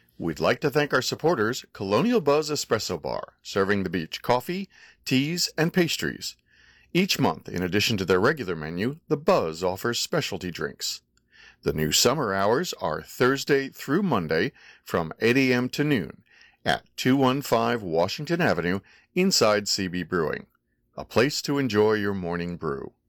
We'd like to thank our supporters, Colonial Buzz Espresso Bar, serving the beach coffee, teas, and pastries. Each month, in addition to their regular menu, the Buzz offers specialty drinks. The new summer hours are Thursday through Monday from 8 a.m. to noon at 215 Washington Avenue inside CB Brewing. A place to enjoy your morning brew.